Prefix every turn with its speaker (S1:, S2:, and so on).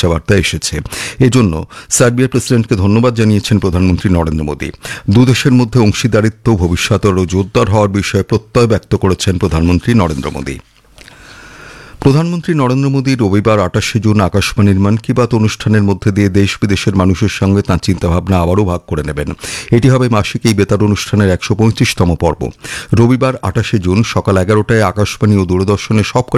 S1: শুভেচ্ছা বার্তা এসেছে। এজন্য সার্বিয়ার প্রেসিডেন্টকে ধন্যবাদ জানিয়েছেন প্রধানমন্ত্রী নরেন্দ্র মোদী। দুদেশের মধ্যে অংশীদারিত্ব ভবিষ্যতে আরও জোরদার হওয়ার বিষয়ে প্রত্যয় ব্যক্ত করেছেন প্রধানমন্ত্রী নরেন্দ্র মোদী। প্রধানমন্ত্রী নরেন্দ্র মোদী রবিবার ২৮শে জুন আকাশবাণীর মন কি বাত অনুষ্ঠানের মধ্যে দিয়ে দেশ বিদেশের মানুষের সঙ্গে তাঁর চিন্তাভাবনা আবারও ভাগ করে নেবেন। এটি হবে মাসিক এই বেতার অনুষ্ঠানের ১৩৫তম পর্ব। রবিবার ২৮শে জুন সকাল ১১টায় আকাশবাণী ও দূরদর্শনের সব